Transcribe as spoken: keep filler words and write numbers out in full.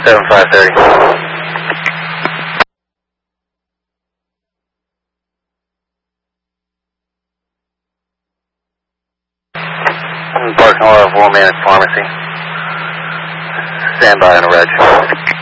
seven five thirty. Parking lot of War Manic Pharmacy. Stand by on a reg.